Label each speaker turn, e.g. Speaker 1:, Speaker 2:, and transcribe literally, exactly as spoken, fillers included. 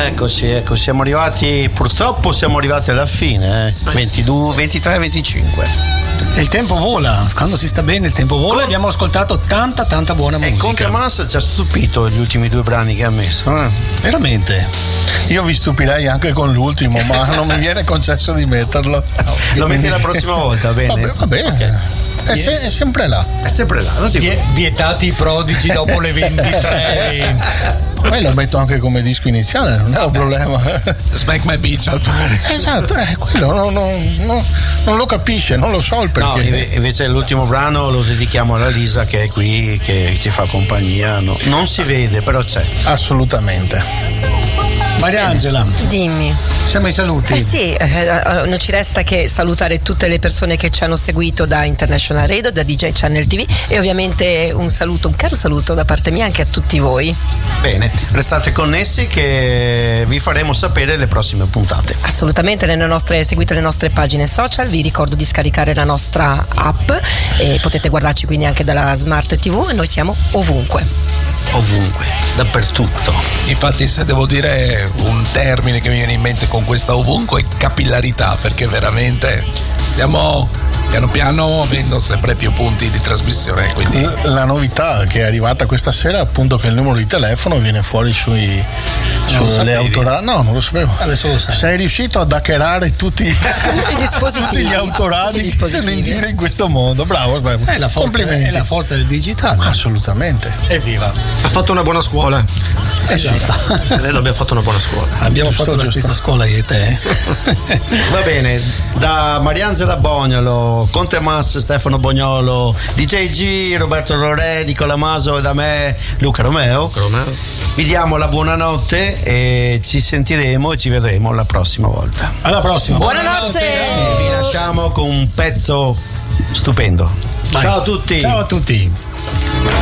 Speaker 1: Eccoci, ecco, siamo arrivati, purtroppo siamo arrivati alla fine, eh. ventidue, ventitré, venticinque.
Speaker 2: Il tempo vola, quando si sta bene il tempo vola. Con... abbiamo ascoltato tanta tanta buona musica.
Speaker 1: E Conte Massa ci ha stupito gli ultimi due brani che ha messo, eh?
Speaker 2: Veramente.
Speaker 3: Io vi stupirei anche con l'ultimo, ma non mi viene concesso di metterlo.
Speaker 1: No, lo metti la prossima volta, bene?
Speaker 3: Vabbè, va bene. Okay. È, se, è sempre là.
Speaker 1: È sempre là. Non ti
Speaker 2: Vie, vietati i prodigi dopo le ventitré.
Speaker 3: Poi lo metto anche come disco iniziale, non è un problema.
Speaker 2: Smack My Beach al pari.
Speaker 3: Esatto, è quello, non, non, non, non lo capisce, non lo so il perché.
Speaker 1: No, invece l'ultimo brano lo dedichiamo alla Lisa che è qui, che ci fa compagnia. No, non si vede, però c'è.
Speaker 3: Assolutamente.
Speaker 2: Mariangela,
Speaker 4: dimmi.
Speaker 2: Siamo ai saluti.
Speaker 4: Eh sì, eh, non ci resta che salutare tutte le persone che ci hanno seguito da International Radio, da D J Channel T V e ovviamente un saluto, un caro saluto da parte mia anche a tutti voi.
Speaker 1: Bene, restate connessi che vi faremo sapere le prossime puntate.
Speaker 4: Assolutamente, nelle nostre, seguite le nostre pagine social, vi ricordo di scaricare la nostra app e potete guardarci quindi anche dalla Smart T V e noi siamo ovunque.
Speaker 1: Ovunque, dappertutto.
Speaker 5: Infatti, se devo dire un termine che mi viene in mente con questa ovunque è capillarità, perché veramente stiamo piano piano avendo sempre più punti di trasmissione, quindi...
Speaker 3: La novità che è arrivata questa sera è appunto che il numero di telefono viene fuori sui sulle autoradi. No, non lo sapevo.
Speaker 2: Adesso lo sai.
Speaker 3: Sei riuscito ad hackerare tutti,
Speaker 4: tutti, i dispositivi,
Speaker 3: tutti gli autoradi tutti gli che sono in giro in questo mondo. Bravo Stefano.
Speaker 2: È la forza,
Speaker 3: complimenti.
Speaker 2: È la forza del digitale.
Speaker 3: Assolutamente.
Speaker 2: Evviva.
Speaker 6: Ha fatto una buona scuola.
Speaker 3: Eh sì.
Speaker 6: Noi abbiamo fatto una buona scuola.
Speaker 2: Abbiamo
Speaker 3: giusto,
Speaker 2: fatto
Speaker 3: giusto.
Speaker 2: la stessa scuola io e te.
Speaker 1: Va bene, da Mariangela Bognolo, Conte Mas, Stefano Bognolo, D J G, Roberto Lorè, Nicola Maso e da me Luca Romeo.
Speaker 6: Romeo.
Speaker 1: Vi diamo la buonanotte e ci sentiremo e ci vedremo la prossima volta.
Speaker 2: Alla prossima.
Speaker 4: Buonanotte.
Speaker 1: E vi lasciamo con un pezzo stupendo.
Speaker 2: Vai.
Speaker 1: Ciao a tutti.
Speaker 2: Ciao a tutti.